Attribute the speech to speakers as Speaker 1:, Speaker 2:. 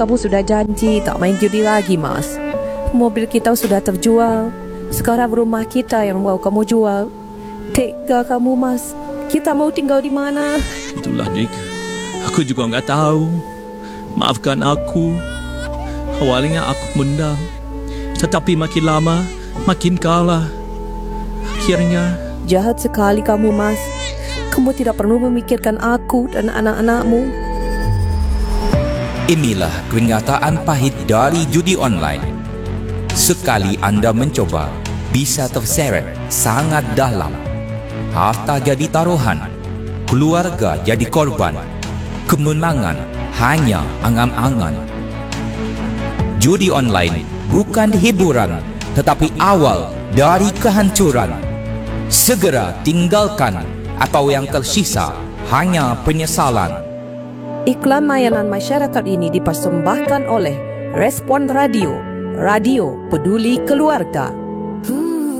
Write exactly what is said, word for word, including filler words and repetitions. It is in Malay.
Speaker 1: kamu sudah janji tak main judi lagi, Mas. Mobil kita sudah terjual. Sekarang rumah kita yang mau kamu jual. Tega kamu, Mas. Kita mau tinggal di mana?
Speaker 2: Itulah, Nik. Aku juga nggak tahu. Maafkan aku. Awalnya aku menang, tetapi makin lama makin kalah. Akhirnya...
Speaker 1: Jahat sekali kamu, Mas. Kamu tidak perlu memikirkan aku dan anak-anakmu.
Speaker 3: Inilah kenyataan pahit dari judi online. Sekali anda mencoba, bisa terseret sangat dalam. Harta jadi taruhan, keluarga jadi korban, kemenangan hanya angan-angan. Judi online bukan hiburan, tetapi awal dari kehancuran. Segera tinggalkan, atau yang tersisa hanya penyesalan.
Speaker 1: Iklan layanan masyarakat ini dipersembahkan oleh Respon Radio, Radio Peduli Keluarga.